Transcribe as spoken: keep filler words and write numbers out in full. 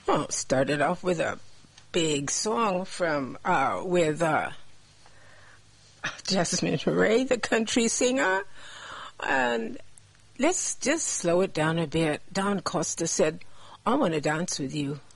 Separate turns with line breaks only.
Oh, started off with a big song from uh, with uh, Jasmine Ray, the country singer, and let's just slow it down a bit. Don Costa said, "I want to dance with you."